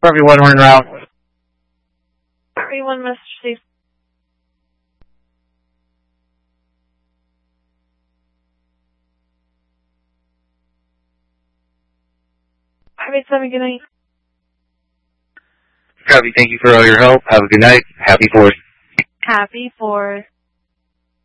For everyone, we're en route. Everyone must receive. Happy 7, good night. Copy, thank you for all your help. Have a good night. Happy 4th. Happy 4th.